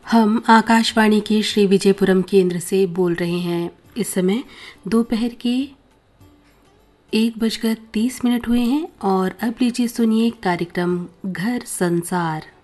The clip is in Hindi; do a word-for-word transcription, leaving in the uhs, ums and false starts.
हम आकाशवाणी के श्री विजयपुरम केंद्र से बोल रहे हैं। इस समय दोपहर के एक बजकर तीस मिनट हुए हैं और अब लीजिए सुनिए कार्यक्रम घर संसार।